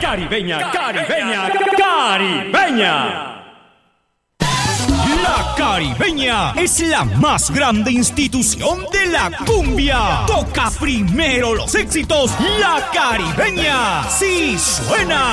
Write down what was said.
Caribeña, caribeña, caribeña. La Caribeña es la más grande institución de la cumbia. Toca primero los éxitos. La Caribeña sí suena.